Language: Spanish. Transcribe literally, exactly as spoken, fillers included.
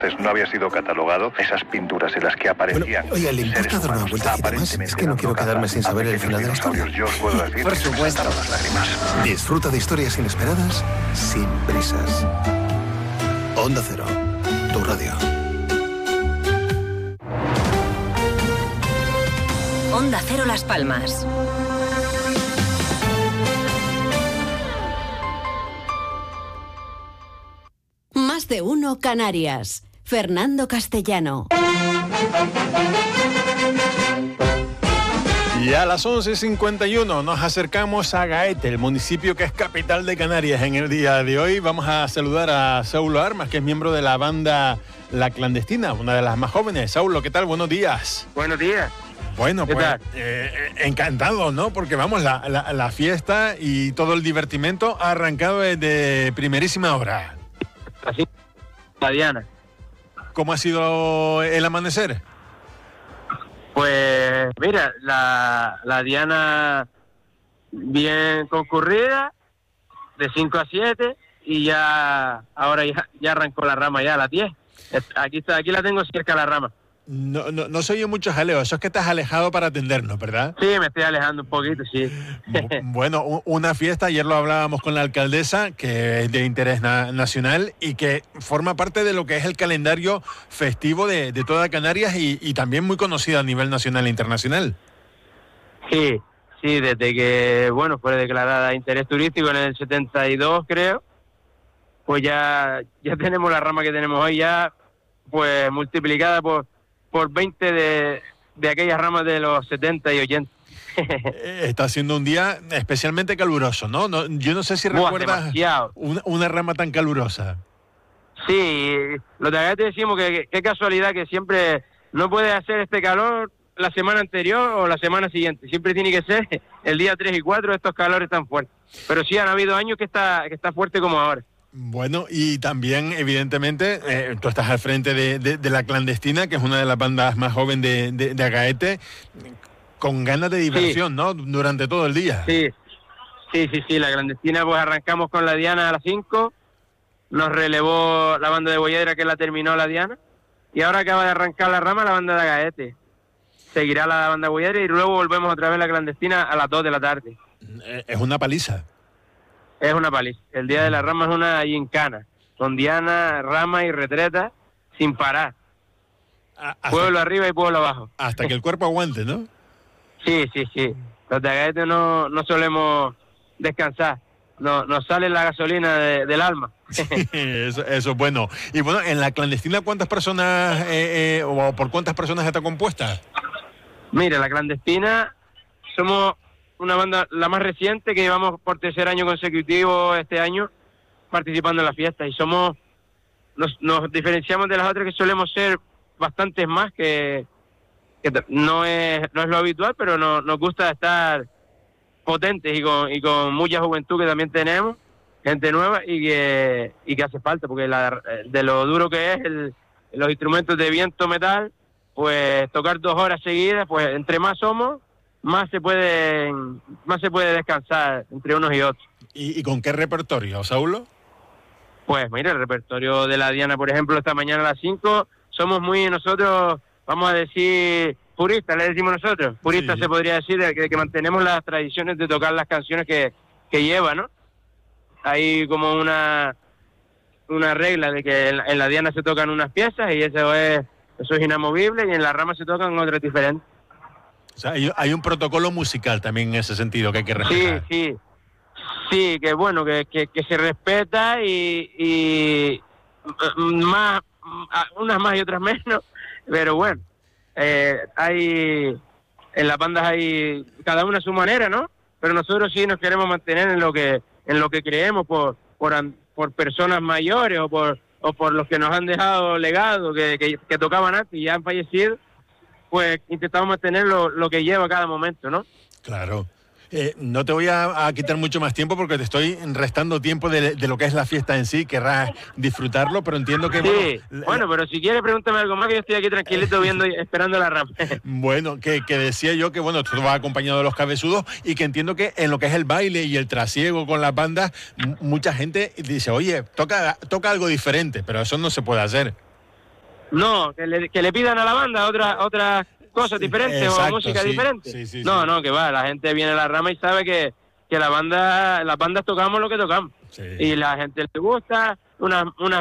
no había sido catalogado, esas pinturas en las que aparecían. Bueno, oiga, ¿le importa dar una vuelta y demás? Es que no quiero quedarme sin saber el final de la historia. Yo os puedo decir. Por supuesto. Las lágrimas. Disfruta de historias inesperadas sin prisas. Onda Cero, tu radio. Onda Cero Las Palmas. Más de uno Canarias. Fernando Castellano. Y a las once cincuenta y uno nos acercamos a Gaete, el municipio que es capital de Canarias en el día de hoy. Vamos a saludar a Saulo Armas, que es miembro de la banda La Clandestina, una de las más jóvenes. Saulo, ¿qué tal? Buenos días. Buenos días. Bueno, pues eh, encantado, ¿no? Porque vamos, la, la, la fiesta y todo el divertimento ha arrancado desde primerísima hora. Así, la Diana. ¿Cómo ha sido el amanecer? Pues mira, la, la Diana bien concurrida, de cinco a siete, y ya ahora ya, ya arrancó la rama ya a las diez. Aquí está, aquí la tengo cerca la rama. No, no, no soy yo mucho jaleo, eso es que estás alejado para atendernos, ¿verdad? Sí, me estoy alejando un poquito, sí. Bueno, una fiesta, ayer lo hablábamos con la alcaldesa, que es de interés na- nacional y que forma parte de lo que es el calendario festivo de, de toda Canarias y, y también muy conocida a nivel nacional e internacional. Sí, sí, desde que, bueno, fue declarada de interés turístico en el setenta y dos, creo, pues ya, ya tenemos la rama que tenemos hoy ya, pues multiplicada por... por veinte de, de aquellas ramas de los setenta y ochenta. Está siendo un día especialmente caluroso, ¿no? no yo no sé si Buah, recuerdas una, una rama tan calurosa. Sí, los de acá te decimos que qué casualidad que siempre no puedes hacer este calor la semana anterior o la semana siguiente. Siempre tiene que ser el día tres y cuatro estos calores tan fuertes. Pero sí han habido años que está, que está fuerte como ahora. Bueno, y también, evidentemente, eh, tú estás al frente de, de, de La Clandestina, que es una de las bandas más jóvenes de, de, de Agaete, con ganas de diversión, sí, ¿no? Durante todo el día. Sí, sí, sí, sí. La Clandestina, pues arrancamos con la Diana a las cinco, nos relevó la banda de Boyedra, que la terminó la Diana, y ahora acaba de arrancar la rama la banda de Agaete. Seguirá la banda de Boyedra y luego volvemos otra vez a La Clandestina a las dos de la tarde. Es una paliza. Es una paliza. El día de la rama es una gincana, con diana, rama y retreta, sin parar. Hasta, pueblo arriba y pueblo abajo. Hasta que el cuerpo aguante, ¿no? Sí, sí, sí. Los de Agaete no, no solemos descansar. No, nos sale la gasolina de, del alma. Sí, eso, eso es bueno. Y bueno, en La Clandestina, ¿cuántas personas, eh, eh, o por cuántas personas está compuesta? Mira, La Clandestina somos una banda, la más reciente, que llevamos por tercer año consecutivo este año participando en la fiesta, y somos, nos, nos diferenciamos de las otras, que solemos ser bastantes más, que, que no es no es lo habitual, pero no, nos gusta estar potentes y con, y con mucha juventud, que también tenemos, gente nueva y que, y que hace falta, porque la, de lo duro que es el, los instrumentos de viento metal, pues tocar dos horas seguidas, pues entre más somos, más se puede más se puede descansar entre unos y otros. ¿Y, y con qué repertorio, Saulo? Pues mira, el repertorio de la Diana, por ejemplo, esta mañana a las cinco, somos muy nosotros, vamos a decir, puristas, le decimos nosotros, puristas, sí, se podría decir, de que, de que mantenemos las tradiciones de tocar las canciones que, que lleva, ¿no? Hay como una una regla de que en la, en la Diana se tocan unas piezas y eso es eso es inamovible, y en la rama se tocan otras diferentes. O sea, hay, hay un protocolo musical también en ese sentido que hay que respetar. Sí, sí, sí, que bueno, que, que, que se respeta y, y más, unas más y otras menos, pero bueno, eh, hay, en las bandas hay cada una a su manera, ¿no? Pero nosotros sí nos queremos mantener en lo que en lo que creemos por por, por personas mayores o por o por los que nos han dejado legado, que, que, que tocaban antes y ya han fallecido. Pues intentamos mantener lo, lo que lleva cada momento, ¿no? Claro. Eh, no te voy a, a quitar mucho más tiempo porque te estoy restando tiempo de, de lo que es la fiesta en sí. Querrás disfrutarlo, pero entiendo que... Sí, bueno, bueno, pero si quieres pregúntame algo más, que yo estoy aquí tranquilito viendo y esperando la rama. Bueno, que, que decía yo que, bueno, tú vas acompañado de los cabezudos y que entiendo que en lo que es el baile y el trasiego con las bandas, m- mucha gente dice, oye, toca, toca algo diferente, pero eso no se puede hacer. No, que le, que le pidan a la banda otra, otras cosas diferentes Exacto, o música sí, diferente. sí, sí, no, sí. no, que va, la gente viene a la rama y sabe que, que la banda, las bandas tocamos lo que tocamos. Sí. Y la gente le gusta, una, una